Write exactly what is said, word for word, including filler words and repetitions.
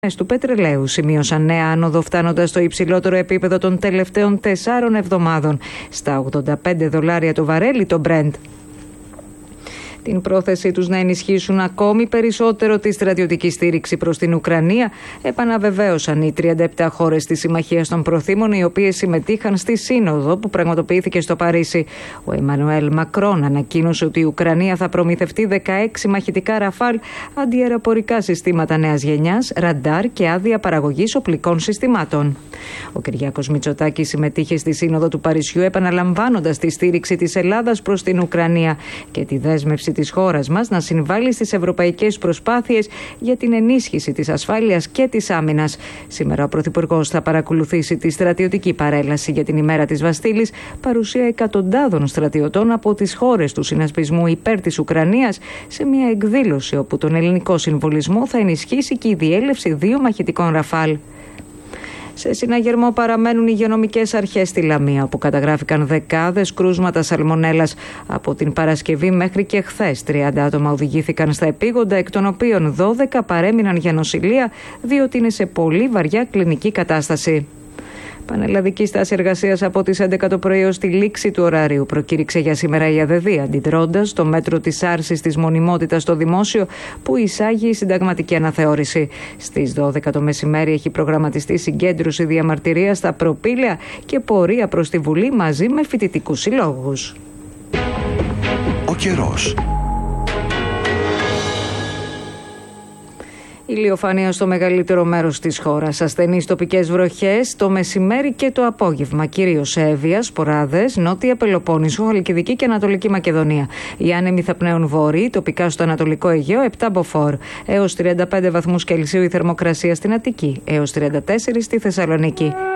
του πετρελαίου σημείωσαν νέα άνοδο, φτάνοντας στο υψηλότερο επίπεδο των τελευταίων τεσσάρων εβδομάδων, στα ογδόντα πέντε δολάρια το βαρέλι το Brent. Την πρόθεσή τους να ενισχύσουν ακόμη περισσότερο τη στρατιωτική στήριξη προς την Ουκρανία επαναβεβαίωσαν οι τριάντα επτά χώρες της Συμμαχίας των Προθήμων, οι οποίες συμμετείχαν στη σύνοδο που πραγματοποιήθηκε στο Παρίσι. Ο Εμμανουέλ Μακρόν ανακοίνωσε ότι η Ουκρανία θα προμηθευτεί δεκαέξι μαχητικά ραφάλ, αντιαεροπορικά συστήματα νέας γενιάς, ραντάρ και άδεια παραγωγής οπλικών συστημάτων. Ο Κυριάκος Μητσοτάκης συμμετείχε στη σύνοδο του Παρισιού, επαναλαμβάνοντας τη στήριξη της Ελλάδας προς την Ουκρανία και τη δέσμευση της χώρας μας να συμβάλλει στις ευρωπαϊκές προσπάθειες για την ενίσχυση της ασφάλειας και της άμυνας. Σήμερα ο Πρωθυπουργός θα παρακολουθήσει τη στρατιωτική παρέλαση για την ημέρα της Βαστίλης, παρουσία εκατοντάδων στρατιωτών από τις χώρες του συνασπισμού υπέρ της Ουκρανίας, σε μια εκδήλωση όπου τον ελληνικό συμβολισμό θα ενισχύσει και η διέλευση δύο μαχητικών ραφάλ. Σε συναγερμό παραμένουν οι υγειονομικές αρχές στη Λαμία, όπου καταγράφηκαν δεκάδες κρούσματα σαλμονέλας. Από την Παρασκευή μέχρι και χθες τριάντα άτομα οδηγήθηκαν στα επίγοντα, εκ των οποίων δώδεκα παρέμειναν για νοσηλεία, διότι είναι σε πολύ βαριά κλινική κατάσταση. Πανελλαδική στάση εργασίας από τις έντεκα το πρωί ως τη λήξη του ωραρίου προκήρυξε για σήμερα η ΑΔΔ, αντιδρώντας το μέτρο της άρσης της μονιμότητας στο δημόσιο που εισάγει η συνταγματική αναθεώρηση. Στις δώδεκα το μεσημέρι έχει προγραμματιστεί συγκέντρωση διαμαρτυρίας στα προπήλαια και πορεία προς τη Βουλή μαζί με φοιτητικούς συλλόγους. Ο καιρός. Ηλιοφάνεια στο μεγαλύτερο μέρος της χώρας. Ασθενείς τοπικές βροχές το μεσημέρι και το απόγευμα. Κυρίως σε Εύβοια, Σποράδες, Νότια Πελοπόννησο, Χαλκιδική και Ανατολική Μακεδονία. Οι άνεμοι θα πνέουν βορρή, τοπικά στο Ανατολικό Αιγαίο επτά μποφόρ. Έως τριάντα πέντε βαθμούς Κελσίου η θερμοκρασία στην Αττική. Έως τριάντα τέσσερα στη Θεσσαλονίκη.